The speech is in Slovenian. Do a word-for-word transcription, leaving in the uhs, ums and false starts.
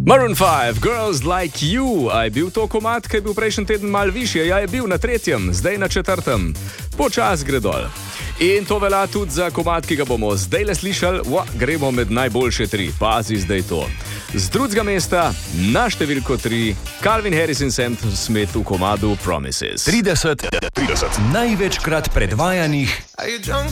Maroon five, Girls Like You. A je bil to komad, ki je bil prejšnji teden mal višje? Ja, je bil na tretjem, zdaj na četrtem. Počas gre dol. In to velja tudi za komad, ki ga bomo zdaj le slišali. Ua, gremo med najboljše tri. Pazi zdaj to. Z drugega mesta na številko tri, Calvin Harris in Sam Smith v komadu Promises. trideset, trideset največkrat predvajanih